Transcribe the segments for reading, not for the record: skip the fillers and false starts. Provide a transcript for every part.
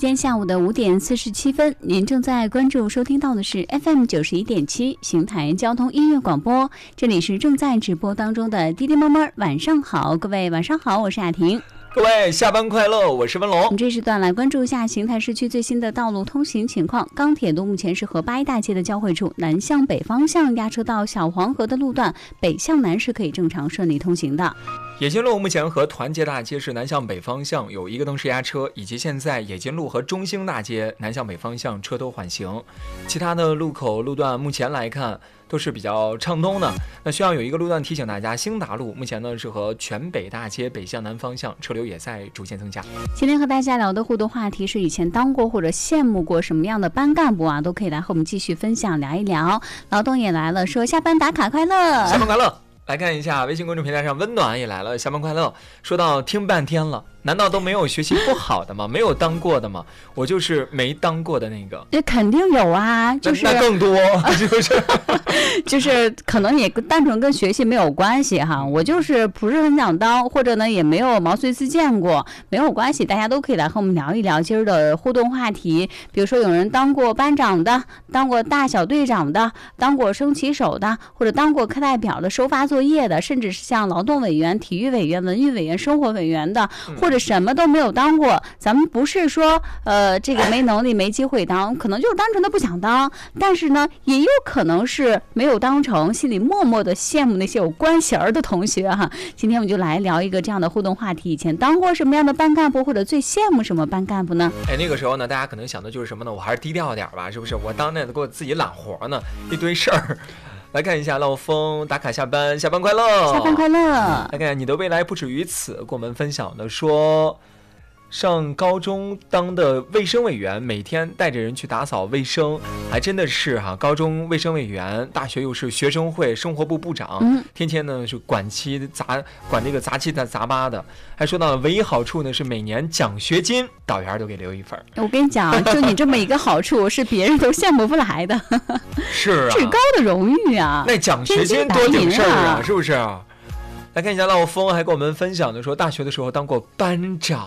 间下午的5点47分，您正在关注收听到的是 FM91.7 邢台交通音乐广播，这里是正在直播当中的滴滴猫猫，晚上好，各位晚上好，我是雅婷。 各位下班快乐，我是文龙。 我们这时段来关注一下邢台市区最新的道路通行情况。钢铁路目前是和八一大街的交汇处南向北方向压车到小黄河的路段，北向南是可以正常顺利通行的。 冶金路目前和团结大街是南向北方向有一个灯是压车，以及现在冶金路和中兴大街南向北方向车都缓行，其他的路口路段目前来看都是比较畅通的。那需要有一个路段提醒大家，兴达路目前呢是和全北大街北向南方向车流也在逐渐增加。 今天和大家聊的互动话题是以前当过或者羡慕过什么样的班干部啊，都可以来和我们继续分享聊一聊。劳动也来了，说下班打卡快乐， 下班快乐。来看一下微信公众平台上温暖也来了，下班快乐。说到听半天了，难道都没有学习不好的吗？没有当过的吗？我就是没当过的那个。 这肯定有啊，就是那更多， 就是可能也单纯跟学习没有关系哈。我就是不是很想当，或者呢也没有毛遂自荐过，没有关系，大家都可以来和我们聊一聊今儿的互动话题。比如说有人当过班长的，当过大小队长的，当过升旗手的，或者当过课代表的、收发作业的，甚至是像劳动委员、体育委员、文娱委员、生活委员的，或者什么都没有当过。咱们不是说这个没能力没机会当，可能就是单纯的不想当，但是呢也有可能是没有当成，心里默默的羡慕那些有官衔的同学哈。今天我们就来聊一个这样的互动话题，以前当过什么样的班干部，或者最羡慕什么班干部呢？ 那个时候呢大家可能想的就是什么呢？我还是低调点吧，是不是？我当那给我自己揽活呢，一堆事儿。来看一下老风打卡下班，下班快乐， 下班快乐。 来看你的未来不止于此，跟我们分享的说，上高中当的卫生委员，每天带着人去打扫卫生，还真的是哈，高中卫生委员，大学又是学生会生活部部长，天天呢是管这个杂七杂八的。还说到了唯一好处呢是每年奖学金，导员都给留一份。 我跟你讲，就你这么一个好处，是别人都羡慕不来的， 是啊， 至高的荣誉啊！ 那奖学金多顶事儿啊，是不是？来看一下老风还跟我们分享的说，大学的时候当过班长，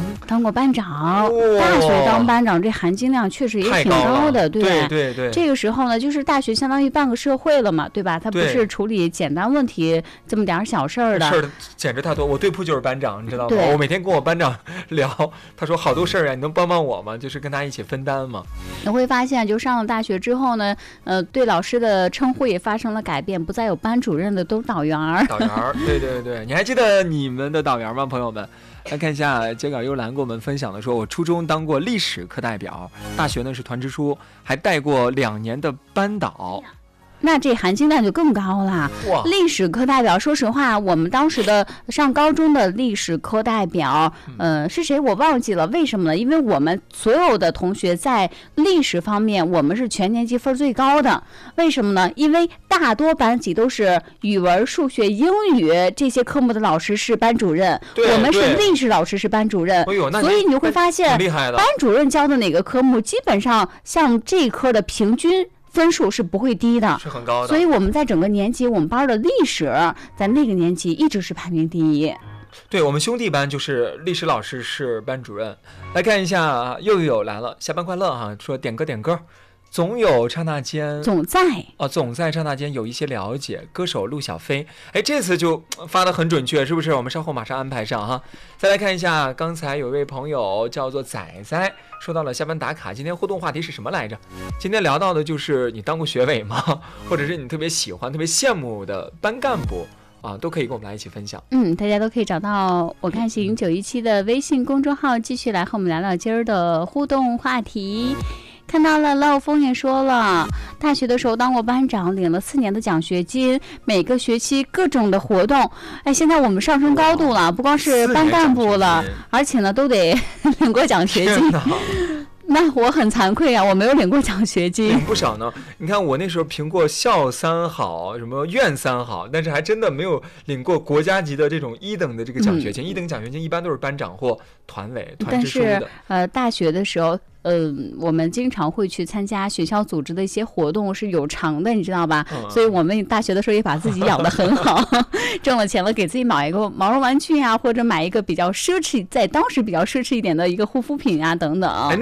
大学当班长这含金量确实也挺高的， 对。 这个时候呢，就是大学相当于半个社会了嘛，对吧？他不是处理简单问题这么点小事儿的， 事儿简直太多。我对铺就是班长，你知道吗？我每天跟我班长聊，他说好多事儿啊，你能帮帮我吗？就是跟他一起分担嘛。 你会发现，就上了大学之后呢，对老师的称呼也发生了改变，不再有班主任的，都是导员。 对，你还记得你们的导员吗，朋友们？来看一下秸秆幽兰跟我们分享的说，我初中当过历史课代表，大学呢是团支书，还带过2年的班导。 那这含金量就更高了。历史课代表，说实话，我们当时的上高中的历史课代表，是谁我忘记了。为什么呢？因为我们所有的同学在历史方面，我们是全年级分最高的。为什么呢？因为大多班级都是语文、数学、英语这些科目的老师是班主任，我们是历史老师是班主任。所以你会发现，班主任教的哪个科目，基本上像这一科的平均分数是不会低的， 是很高的。 所以我们在整个年级，我们班的历史在那个年级一直是排名第一。 对，我们兄弟班就是历史老师是班主任。来看一下，又来了，下班快乐哈，说点歌。总有刹那间，总在刹那间有一些了解。歌手陆小飞，这次就发得很准确，是不是？我们稍后马上安排上哈。再来看一下，刚才有一位朋友叫做仔仔，说到了下班打卡。今天互动话题是什么来着？今天聊到的就是你当过学委吗？或者是你特别喜欢、特别羡慕的班干部啊，都可以跟我们来一起分享。 大家都可以找到我看行917的微信公众号，继续来和我们聊聊今儿的互动话题。看到了，老风也说了，大学的时候当过班长，领了4年的奖学金，每个学期各种的活动。现在我们上升高度了，不光是班干部了，而且呢都得领过奖学金。那我很惭愧啊，我没有领过奖学金。 领不少呢。你看我那时候评过校3好，什么院3好，但是还真的没有领过国家级的这种1等的这个奖学金。1等奖学金一般都是班长或团委、团支书的。 但是大学的时候，我们经常会去参加学校组织的一些活动，是有偿的，你知道吧？所以我们大学的时候也把自己养得很好，挣了钱了，给自己买一个毛绒玩具啊，或者买一个比较奢侈，在当时比较奢侈一点的一个护肤品啊，等等。